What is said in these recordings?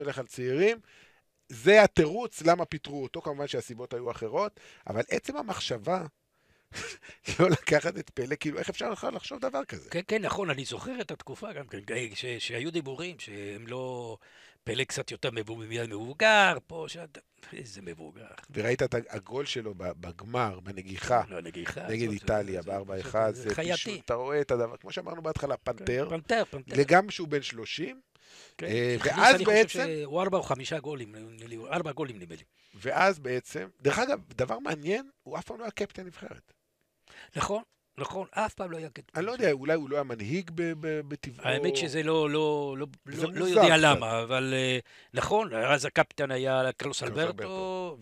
הולך על צעירים, זה התירוץ למה פיטרו אותו, כמובן שהסיבות היו אחרות, אבל עצם המחשבה לא לקחת את פלא, כאילו איך אפשר לחשוב דבר כזה? כן, כן, נכון, אני זוכר את התקופה גם כן, שהיו דיבורים שהם לא... פלא קצת יותר מבוגר, פה, איזה מבוגר. וראית את הגול שלו בגמר, בנגיחה, לא, הנגיחה נגד הזאת, איטליה ב-4-1, זה זה פשוט, חייתי. אתה רואה את הדבר, כמו שאמרנו בהתחלה, פנתר, פנתר, פנתר. וגם שהוא בן 30, כן, הכניס, ואז אני חושב בעצם, שהוא 4 או 5 גולים, 4 גולים נדמה לי. ואז בעצם, דרך אגב, דבר מעניין, הוא אף פעם לא היה קפטן נבחרת. נכון, נכון, אף פעם לא היה קטע. אני לא יודע, אולי הוא לא היה מנהיג בטבעו. האמת שזה זה לא מוזר יודע קצת. למה, אבל נכון, אז הקפטן היה קרלוס קרלוס אלברטו. אלברטו,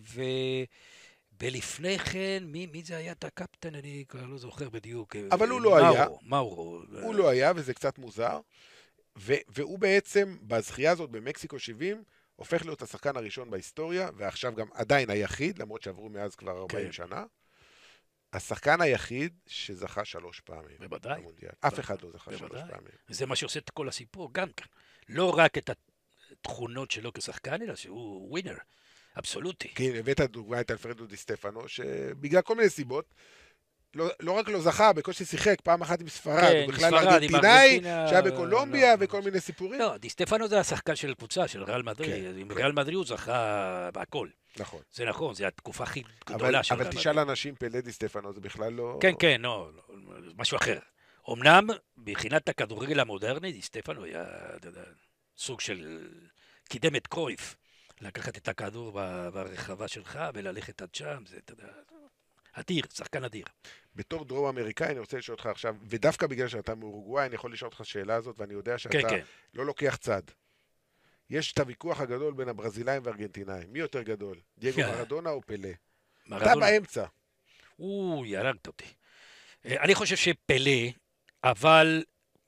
ולפני כן, מי זה היה את הקפטן? אני כבר לא זוכר בדיוק. אבל הוא לא היה. מאורו. הוא לא היה, וזה קצת מוזר. והוא בעצם, בזכייה הזאת במקסיקו 70, הופך להיות השחקן הראשון בהיסטוריה, ועכשיו גם עדיין היחיד, למרות שעברו מאז כבר 40 שנה. השחקן היחיד שזכה 3 פעמים. בוודאי. במונדיאל. אף אחד לא זכה 3 פעמים. זה מה שעושה את כל הסיפור, גם כן. לא רק את התכונות שלו כשחקן, אלא שהוא ווינר, אבסולוטי. כן, הבאת דוגמא את אלפרדו די סטפנו, שבגלל כל מיני סיבות, לא רק לא זכה, בקושי שיחק פעם אחת עם ספרד, הוא בכלל ארגנטינאי, שהיה בקולומביה וכל מיני סיפורים. לא, די סטפנו זה השחקן של הקבוצה, של ריאל מדריד. עם ריאל מדריד הוא זכה בהכל. נכון. זה נכון, זה התקופה הכי גדולה של ריאל מדריד. אבל תשאל אנשים, פלא די סטפנו זה בכלל לא... כן, כן, לא, משהו אחר. אמנם, מבחינת הכדורגל המודרני, די סטפנו היה סוג של קידם את קרויף. לקחת את הכדור ברחבה שלך וללכת עד שם, זה, אתה יודע, אדיר, שחקן אדיר. בתור דרום אמריקאי, אני רוצה לשאול אותך עכשיו, ודווקא בגלל שאתה מאורוגוואי, אני יכול לשאול אותך שאלה הזאת, ואני יודע שאתה לא לוקח צד. יש את הוויכוח הגדול בין הברזילאים והארגנטינאים. מי יותר גדול? דייגו מרדונה או פלא? אתה באמצע. ירדת אותי. אני חושב שפלא, אבל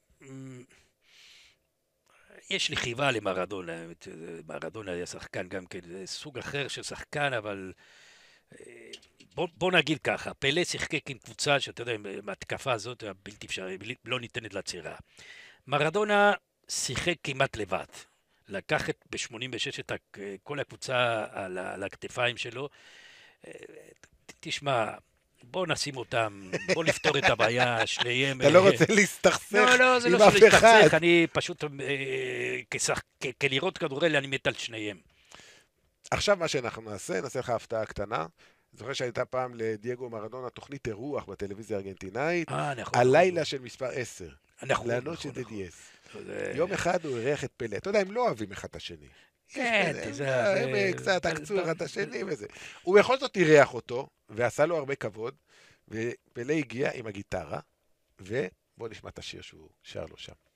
יש לי חיבה למרדונה. מרדונה היה שחקן גם כן, זה סוג אחר של שחקן, אבל בוא נגיד ככה, פלא שיחק עם קבוצה שאתה יודע, עם התקפה הזאת הבלתי אפשרי, לא ניתנת לצירה. מרדונה שיחק כמעט לבד. לקח ב-86 את כל הקבוצה על הכתפיים שלו. תשמע, בוא נשים אותם, בוא נפתור את הבעיה, שניהם... אתה לא רוצה להסתכסך עם אף אחד. לא, זה לא להסתכסך, אני פשוט, כלראות כדורגל, אני מת על שניהם. עכשיו מה שאנחנו נעשה לך הפתעה קטנה. זוכר שהייתה פעם לדייגו מרדונה תוכנית אירוח בטלוויזיה הארגנטינאית, הלילה של מספר 10. לענות שזה דייס. יום אחד הוא אירח את פלא. אתה יודע, הם לא אוהבים אחד את השני. כן, הם קצת עקצו אחד את השני וזה. הוא בכל זאת אירח אותו, ועשה לו הרבה כבוד, ופלא הגיע עם הגיטרה, ובוא נשמע את השיר שהוא שר לו שם.